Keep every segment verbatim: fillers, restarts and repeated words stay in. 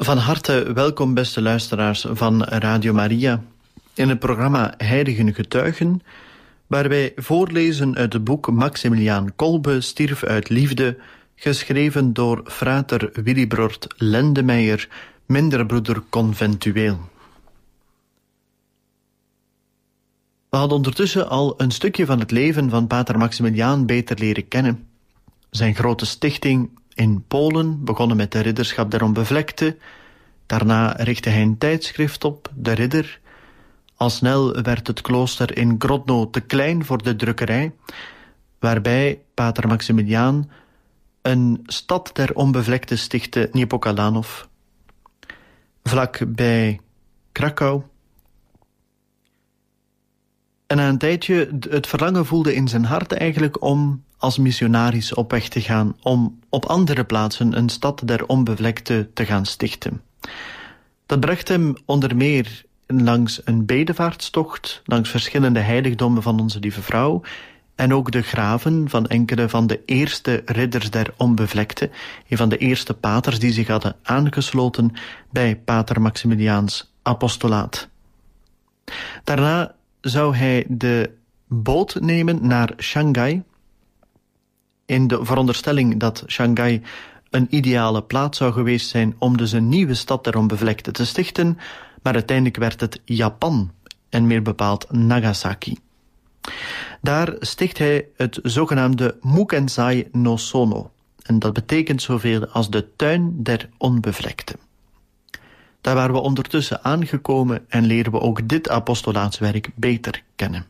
Van harte welkom, beste luisteraars van Radio Maria, in het programma Heiligen Getuigen, waar wij voorlezen uit het boek Maximiliaan Kolbe stierf uit liefde, geschreven door frater Willibrord Lendemeijer, minderbroeder conventueel. We hadden ondertussen al een stukje van het leven van pater Maximiliaan beter leren kennen. Zijn grote stichting in Polen, begonnen met de Ridderschap der Onbevlekte. Daarna richtte hij een tijdschrift op, De Ridder. Al snel werd het klooster in Grodno te klein voor de drukkerij, waarbij pater Maximiliaan een stad der onbevlekte stichtte, Niepokalanów, vlak bij Krakau. En na een tijdje het verlangen voelde in zijn hart eigenlijk om als missionaris op weg te gaan, om op andere plaatsen een stad der onbevlekte te gaan stichten. Dat bracht hem onder meer langs een bedevaartstocht, langs verschillende heiligdommen van Onze Lieve Vrouw, en ook de graven van enkele van de eerste ridders der onbevlekte, een van de eerste paters die zich hadden aangesloten bij pater Maximiliaans apostolaat. Daarna zou hij de boot nemen naar Shanghai, in de veronderstelling dat Shanghai een ideale plaats zou geweest zijn om dus een nieuwe stad der onbevlekte te stichten, maar uiteindelijk werd het Japan, en meer bepaald Nagasaki. Daar sticht hij het zogenaamde Mukensai no Sono, en dat betekent zoveel als de tuin der onbevlekte. Daar waren we ondertussen aangekomen en leren we ook dit apostolaatswerk beter kennen.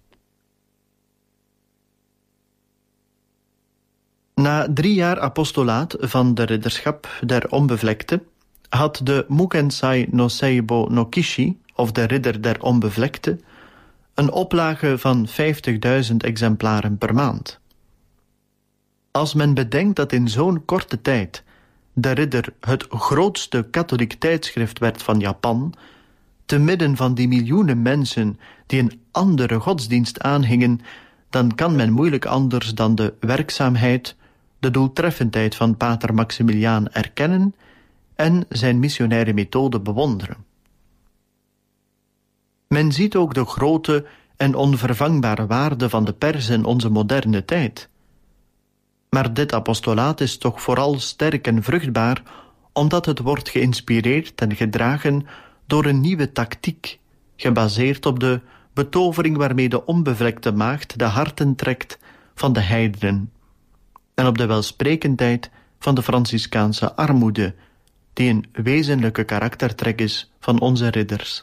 Na drie jaar apostolaat van de ridderschap der onbevlekte had de Mukensai no Seibo no Kishi, of de ridder der onbevlekte, een oplage van vijftigduizend exemplaren per maand. Als men bedenkt dat in zo'n korte tijd de ridder het grootste katholiek tijdschrift werd van Japan, te midden van die miljoenen mensen die een andere godsdienst aanhingen, dan kan men moeilijk anders dan de werkzaamheid, de doeltreffendheid van pater Maximiliaan erkennen en zijn missionaire methode bewonderen. Men ziet ook de grote en onvervangbare waarde van de pers in onze moderne tijd. Maar dit apostolaat is toch vooral sterk en vruchtbaar, omdat het wordt geïnspireerd en gedragen door een nieuwe tactiek, gebaseerd op de betovering waarmee de onbevlekte maagd de harten trekt van de heidenen, en op de welsprekendheid van de Franciscaanse armoede, die een wezenlijke karaktertrek is van onze ridders.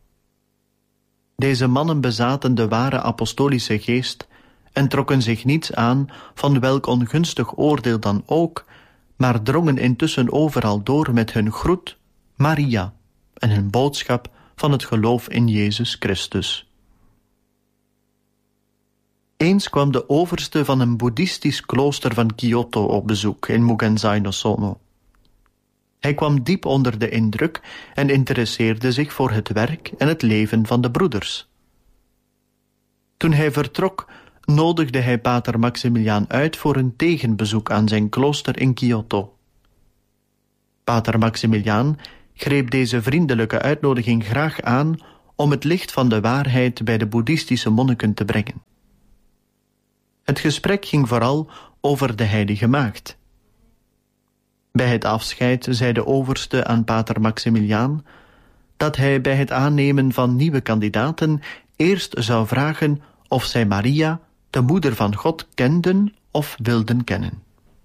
Deze mannen bezaten de ware apostolische geest en trokken zich niets aan van welk ongunstig oordeel dan ook, maar drongen intussen overal door met hun groet, Maria, en hun boodschap van het geloof in Jezus Christus. Eens kwam de overste van een boeddhistisch klooster van Kyoto op bezoek in Mukensai no Sono. Hij kwam diep onder de indruk en interesseerde zich voor het werk en het leven van de broeders. Toen hij vertrok, nodigde hij pater Maximiliaan uit voor een tegenbezoek aan zijn klooster in Kyoto. Pater Maximiliaan greep deze vriendelijke uitnodiging graag aan om het licht van de waarheid bij de boeddhistische monniken te brengen. Het gesprek ging vooral over de heilige maagd. Bij het afscheid zei de overste aan pater Maximiliaan dat hij bij het aannemen van nieuwe kandidaten eerst zou vragen of zij Maria, de moeder van God, kenden of wilden kennen.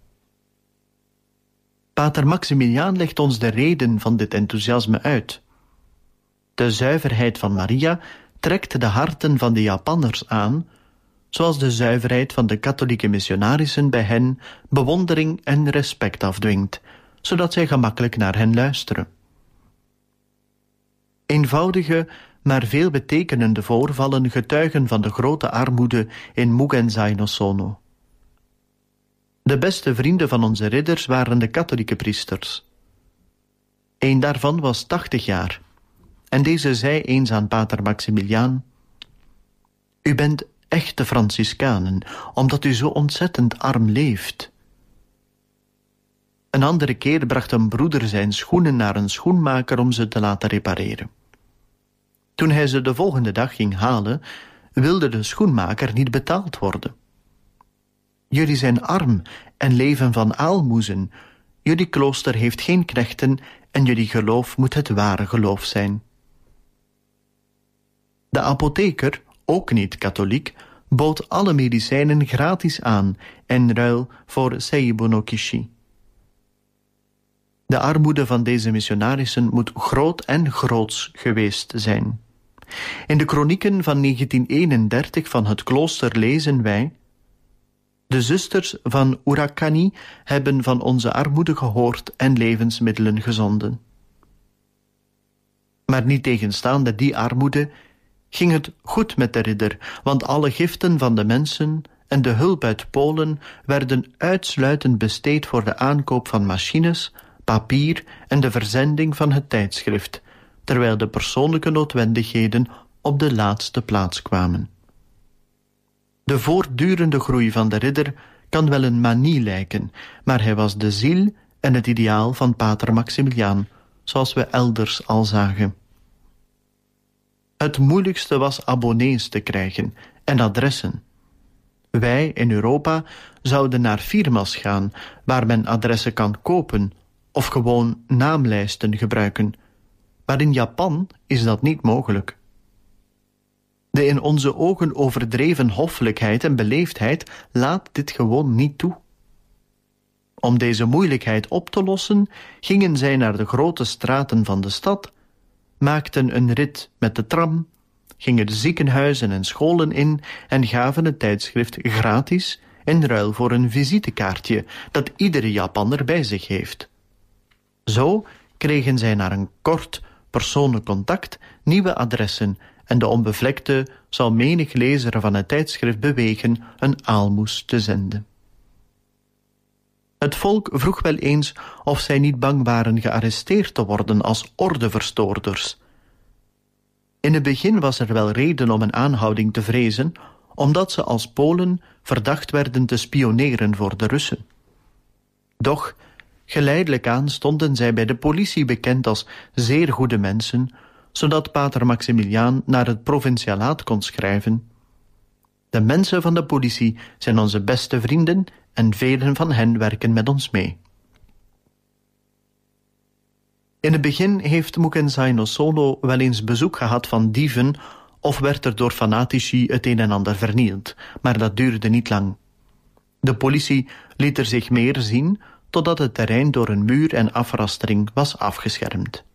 Pater Maximiliaan legt ons de reden van dit enthousiasme uit. De zuiverheid van Maria trekt de harten van de Japanners aan, zoals de zuiverheid van de katholieke missionarissen bij hen bewondering en respect afdwingt, zodat zij gemakkelijk naar hen luisteren. Eenvoudige, maar veelbetekenende voorvallen getuigen van de grote armoede in Mukensai no Sono. De beste vrienden van onze ridders waren de katholieke priesters. Een daarvan was tachtig jaar, en deze zei eens aan pater Maximiliaan: "U bent echte Franciscanen, omdat u zo ontzettend arm leeft." Een andere keer bracht een broeder zijn schoenen naar een schoenmaker om ze te laten repareren. Toen hij ze de volgende dag ging halen, wilde de schoenmaker niet betaald worden. Jullie zijn arm en leven van aalmoezen. Jullie klooster heeft geen knechten en jullie geloof moet het ware geloof zijn. De apotheker, ook niet katholiek, bood alle medicijnen gratis aan in ruil voor Seibu no Kishi. De armoede van deze missionarissen moet groot en groots geweest zijn. In de kronieken van negentien eenendertig van het klooster lezen wij: de zusters van Urakani hebben van onze armoede gehoord en levensmiddelen gezonden. Maar niettegenstaande die armoede ging het goed met de ridder, want alle giften van de mensen en de hulp uit Polen werden uitsluitend besteed voor de aankoop van machines, papier en de verzending van het tijdschrift, terwijl de persoonlijke noodwendigheden op de laatste plaats kwamen. De voortdurende groei van de ridder kan wel een manie lijken, maar hij was de ziel en het ideaal van pater Maximiliaan, zoals we elders al zagen. Het moeilijkste was abonnees te krijgen en adressen. Wij in Europa zouden naar firma's gaan, waar men adressen kan kopen of gewoon naamlijsten gebruiken. Maar in Japan is dat niet mogelijk. De in onze ogen overdreven hoffelijkheid en beleefdheid laat dit gewoon niet toe. Om deze moeilijkheid op te lossen, gingen zij naar de grote straten van de stad, maakten een rit met de tram, gingen de ziekenhuizen en scholen in en gaven het tijdschrift gratis in ruil voor een visitekaartje dat iedere Japanner bij zich heeft. Zo kregen zij na een kort persoonlijk contact nieuwe adressen en de onbevlekte zal menig lezer van het tijdschrift bewegen een aalmoes te zenden. Het volk vroeg wel eens of zij niet bang waren gearresteerd te worden als ordeverstoorders. In het begin was er wel reden om een aanhouding te vrezen, omdat ze als Polen verdacht werden te spioneren voor de Russen. Doch geleidelijk aan stonden zij bij de politie bekend als zeer goede mensen, zodat pater Maximiliaan naar het provincialaat kon schrijven: de mensen van de politie zijn onze beste vrienden en velen van hen werken met ons mee. In het begin heeft Mukenzai no Solo wel eens bezoek gehad van dieven of werd er door fanatici het een en ander vernield, maar dat duurde niet lang. De politie liet er zich meer zien totdat het terrein door een muur en afrastering was afgeschermd.